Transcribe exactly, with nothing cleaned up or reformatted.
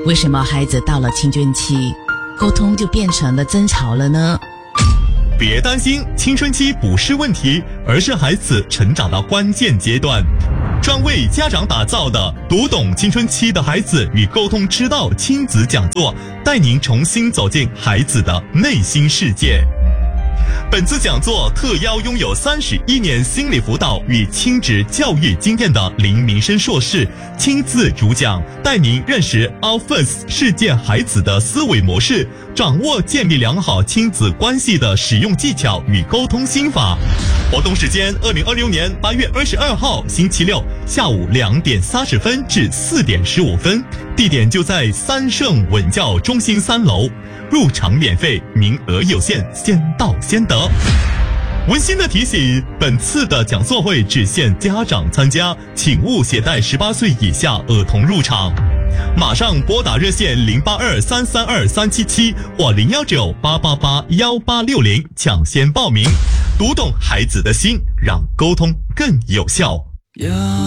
为什么孩子到了青春期，沟通就变成了争吵了呢？ 别担心，青春期不是问题，而是孩子成长的关键阶段。专为家长打造的读懂青春期的孩子与沟通之道亲子讲座，带您重新走进孩子的内心世界。本次讲座特邀拥有三十一年心理辅导与亲职教育经验的林明生硕士亲自主讲，带您认识 Alphas 世界孩子的思维模式，掌握建立良好亲子关系的使用技巧与沟通心法。活动时间：二零二六年八月二十二号星期六下午两点三十分至四点十五分，地点就在三盛稳教中心三楼。入场免费，名额有限，先到先得。温馨的提醒，本次的讲座会只限家长参加，请勿携带十八岁以下儿童入场。马上拨打热线零八二三三二三七七或零幺九八八八幺八六零抢先报名，读懂孩子的心，让沟通更有效。